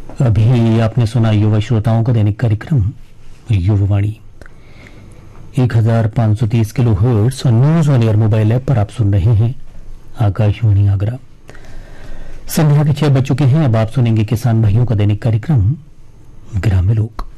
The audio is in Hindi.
अभी आपने सुना युवा श्रोताओं का दैनिक कार्यक्रम युववाणी 1530 किलो हर्ट्ज और news on air mobile app पर आप सुन रहे हैं आकाशवाणी आगरा। संध्या के 6 बज चुके हैं। अब आप सुनेंगे किसान भाइयों का दैनिक कार्यक्रम ग्रामीण लोक।